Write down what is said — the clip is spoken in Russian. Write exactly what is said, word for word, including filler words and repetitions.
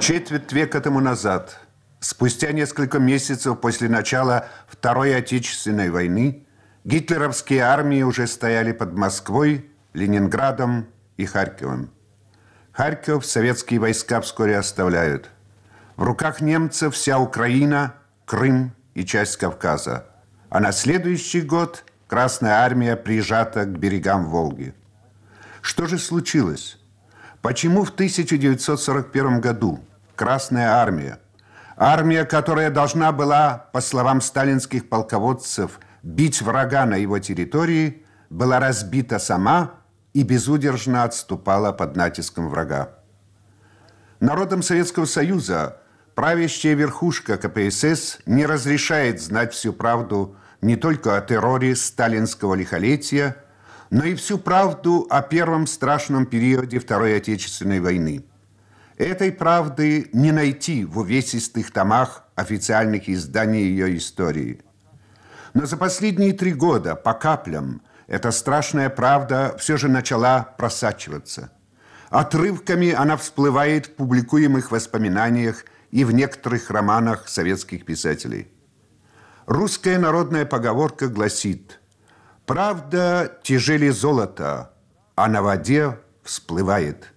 Четверть века тому назад, спустя несколько месяцев после начала Второй Отечественной войны, гитлеровские армии уже стояли под Москвой, Ленинградом и Харьковом. Харьков советские войска вскоре оставляют. В руках немцев вся Украина, Крым и часть Кавказа. А на следующий год Красная армия прижата к берегам Волги. Что же случилось? Почему в тысяча девятьсот сорок первом году Красная армия, армия, которая должна была, по словам сталинских полководцев, бить врага на его территории, была разбита сама и безудержно отступала под натиском врага? Народам Советского Союза правящая верхушка ка пэ эс эс не разрешает знать всю правду не только о терроре сталинского лихолетия, но и всю правду о первом страшном периоде Второй Отечественной войны. Этой правды не найти в увесистых томах официальных изданий ее истории. Но за последние три года по каплям эта страшная правда все же начала просачиваться. Отрывками она всплывает в публикуемых воспоминаниях и в некоторых романах советских писателей. Русская народная поговорка гласит: «Правда тяжелее золота, а на воде всплывает».